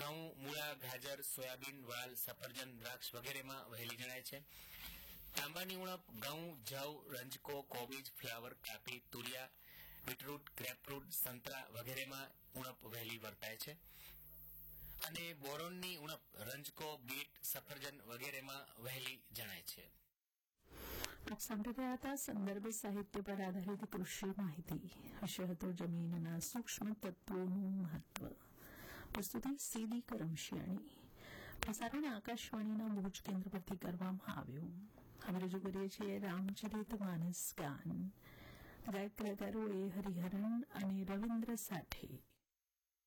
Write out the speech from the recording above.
ઘઉં, મૂળા, ગાજર, સોયાબીન, વાલ, સફરજન, દ્રાક્ષ વગેરેમાં વહેલી જણાય છે. તાંબાની ઉણપ ઘઉં, જવ, રંજકો, કોબીજ, ફ્લાવર, કાપી, તુરિયા, બીટરૂટ, ગ્રેપફ્રૂટ, સંતરા વગેરેમાં ઉણપ વહેલી વર્તાય છે. અને બોરોનની ઉણપ રંજકો, બીટ, સફરજન વગેરેમાં વહેલી જણાય છે. આપ સાંભળ્યા હતા સંદર્ભ સાહિત્ય પર આધારિત કૃષિ માહિતી. વિષય હતો જમીનના સૂક્ષ્મ તત્વોનું મહત્વ. પ્રસ્તુતિ સીડી કરમશિયાણી. પ્રસારણ આકાશવાણીના ભુજ કેન્દ્ર પરથી કરવામાં આવ્યું. હવે રજૂ કરીએ છીએ રામચરિત માનસ ગાન. ગાયક કલાકારો એ હરિહરન અને રવિન્દ્ર સાઠે.